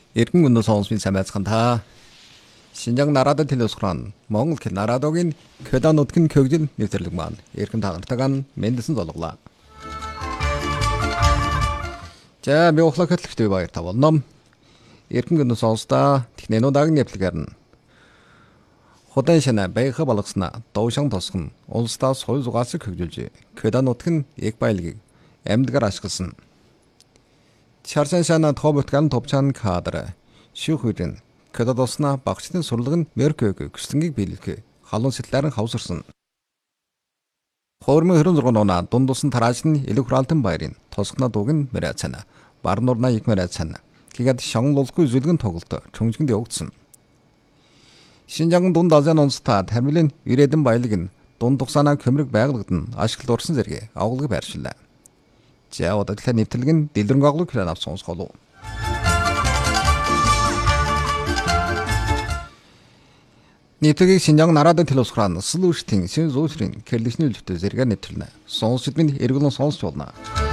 Эргэн өнөө сонсмын сайн байцгаана та. Шинжаан нараада телевизран Монгол хэл нараадогийн Кёдан нутгийн көгжил нэвтрэлэг маань эргэн тагнартагаан мэндэлсэн золглоо. За би ухлах хөтлөгтэй баяр та болно. Эргэн өнөө сонсдаа технэнуудагийн нэвтрэлгээр нь Худан шана байха болгосноо доушан тосгон улсдаа соёл зугаалсыг хөгжүүлж Кёдан нутгийн яг баялагийг амьдгаар ашигласан. Чарсан шана товбтган топчан кадр шүүхүрэн Кёдадосна багчдын сурлаг нь Меркөг гүслэнгийг биелэх халуун сэтлэрэн хавсарсан. Хормын 26 оноо дундусан тараажны элэг хураалтан баярын тосгона дуг нь мэрацана барнурна их мэрацана гэгэд шонголгүй зүлгэн тоглолт чөмжгэнд явагдсан. Шинжаан дунд Азийн онцтой тамилын ирээдэн баялаг нь дунд тухсанаа көмрөг байгууллагад нь ашиглалт орсон зэрэг авгалыг байршиллаа. За одоо тэгэхээр нэвтрэлэг нь дэлгэрэнгүй авгалыг хэлэн авсан сонсголоо. Нийтгийг Шинжаан нараада телевизран слуштин сэн зүүсрийн кэрлишний үлдээ зэрэг нэвтрэлнэ. Сонсчд минь эргэлэн сонсч болно.